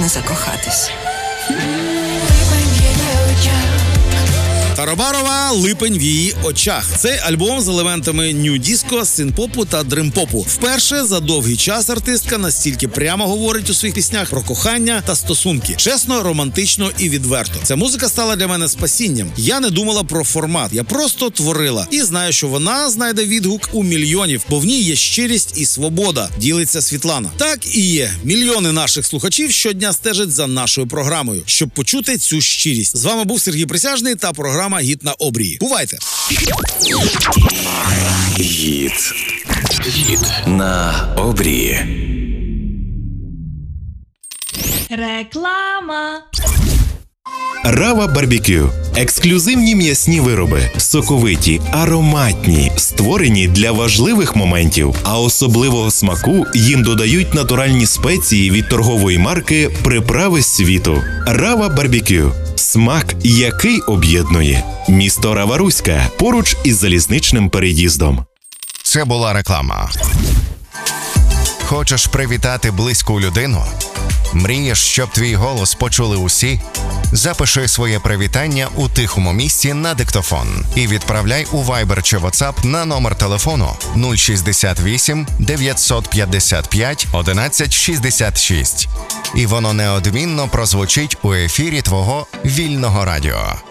не закохатись. Таробарова «Липень в її очах». Цей альбом з елементами нью-диско, синпопу та дримпопу. Вперше за довгий час артистка настільки прямо говорить у своїх піснях про кохання та стосунки. Чесно, романтично і відверто. Ця музика стала для мене спасінням. Я не думала про формат, я просто творила. І знаю, що вона знайде відгук у мільйонів, бо в ній є щирість і свобода, ділиться Світлана. Так і є. Мільйони наших слухачів щодня стежать за нашою програмою, щоб почути цю щирість. З вами був Сергій Присяжний та програма «Гіт на обрії». Бувайте! Гіт на обрії. Реклама. Рава Барбекю. Ексклюзивні м'ясні вироби. Соковиті, ароматні, створені для важливих моментів. А особливого смаку їм додають натуральні спеції від торгової марки «Приправи світу». Рава Барбекю. Смак, який об'єднує. Місто Рава-Руська, поруч із залізничним переїздом. Це була реклама. Хочеш привітати близьку людину? Мрієш, щоб твій голос почули усі? Запиши своє привітання у тихому місці на диктофон і відправляй у Viber чи WhatsApp на номер телефону 068 955 1166. І воно неодмінно прозвучить у ефірі твого вільного радіо.